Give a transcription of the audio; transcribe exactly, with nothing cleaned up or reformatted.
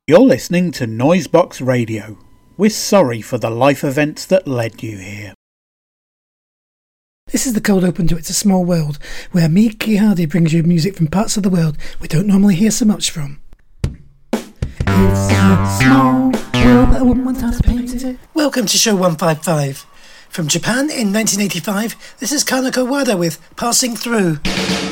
You're listening to Noisebox Radio. We're sorry for the life events that led you here. This is the cold open to It's a Small World, where me, Key Hardy, brings you music from parts of the world we don't normally hear so much from. It's a small world that I wouldn't want to paint it. Welcome to show one fifty-five. From Japan in nineteen eighty-five, this is Kanako Wada with Passing Through.